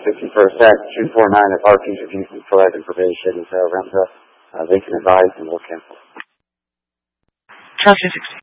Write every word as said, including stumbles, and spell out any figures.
sixty-first Act, two forty-nine of parties refuse to provide information, so uh, they can advise and we'll cancel. Counselor